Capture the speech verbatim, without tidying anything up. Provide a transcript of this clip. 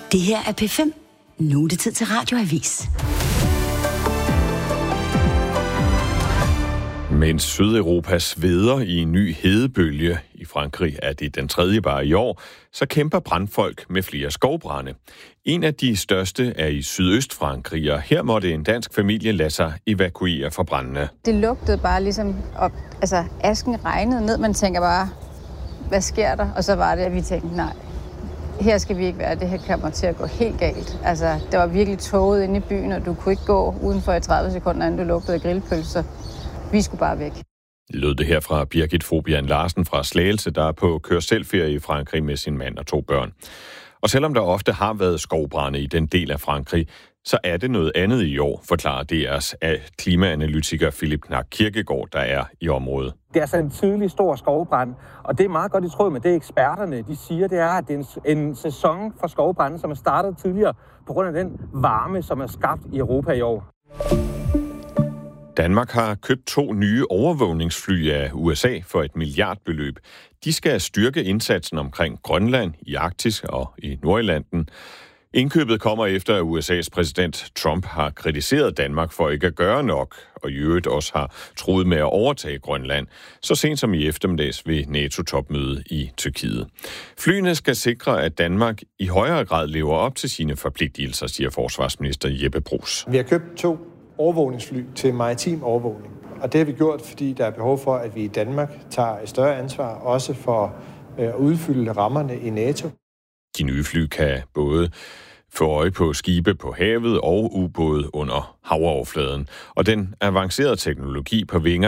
Det her er P fem. Nu er det tid til Radioavis. Mens Sydeuropa sveder i en ny hedebølge, i Frankrig er det den tredje bare i år, så kæmper brandfolk med flere skovbrande. En af de største er i Sydøstfrankrig, og her måtte en dansk familie lade sig evakuere fra brandene. Det lugtede bare ligesom, op, altså asken regnede ned, man tænker bare, hvad sker der? Og så var det, at vi tænkte, nej, her skal vi ikke være, det her kommer til at gå helt galt. Altså, det var virkelig tåget inde i byen, og du kunne ikke gå udenfor i tredive sekunder, inden du lugtede af grillpølser. Vi skulle bare væk. Lød det her fra Birgit Fobian Larsen fra Slagelse, der er på kør-selv-ferie i Frankrig med sin mand og to børn. Og selvom der ofte har været skovbrande i den del af Frankrig, så er det noget andet i år, forklarer D R's klimaanalytiker Philip Knack Kirkegaard, der er i området. Det er altså en tidlig stor skovbrand, og det er meget godt i tråd med det, eksperterne de siger, det er, at det er en, en sæson for skovbrande, som er startet tidligere på grund af den varme, som er skabt i Europa i år. Danmark har købt to nye overvågningsfly af U S A for et milliardbeløb. De skal styrke indsatsen omkring Grønland, i Arktis og i Nordatlanten. Indkøbet kommer efter, at U S A's præsident Trump har kritiseret Danmark for ikke at gøre nok, og i øvrigt også har truet med at overtage Grønland, så sent som i eftermiddags ved NATO-topmødet i Tyrkiet. Flyene skal sikre, at Danmark i højere grad lever op til sine forpligtelser, siger forsvarsminister Jeppe Bruus. Vi har købt to overvågningsfly til maritim overvågning, og det har vi gjort, fordi der er behov for, at vi i Danmark tager et større ansvar, også for at udfylde rammerne i NATO. De nye fly kan både få øje på skibe på havet og ubåde under havoverfladen. Og den avancerede teknologi på vinger